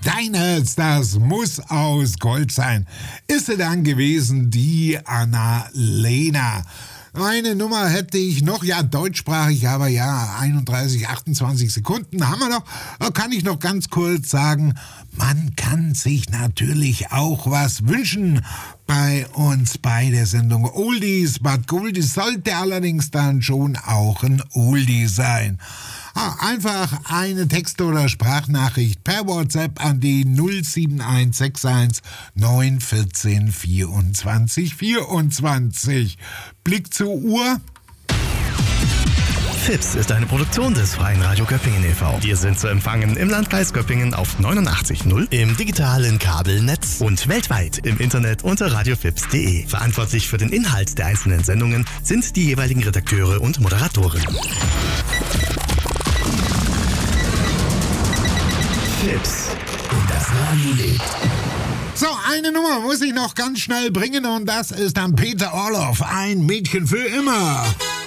dein Herz, das muss aus Gold sein. Ist sie dann gewesen, die Anna-Lena. Eine Nummer hätte ich noch, ja, deutschsprachig, aber ja, 31, 28 Sekunden haben wir noch. Kann ich noch ganz kurz sagen, man kann sich natürlich auch was wünschen bei uns bei der Sendung Oldies, but Goldies sollte allerdings dann schon auch ein Oldie sein. Einfach eine Text- oder Sprachnachricht per WhatsApp an die 07161 914 24 24. Blick zur Uhr. FIPS ist eine Produktion des Freien Radio Göppingen e.V. Wir sind zu empfangen im Landkreis Göppingen auf 89.0, im digitalen Kabelnetz und weltweit im Internet unter radiofips.de. Verantwortlich für den Inhalt der einzelnen Sendungen sind die jeweiligen Redakteure und Moderatoren. FIPS. Und das Radio lebt. So, eine Nummer muss ich noch ganz schnell bringen und das ist dann Peter Orloff, ein Mädchen für immer.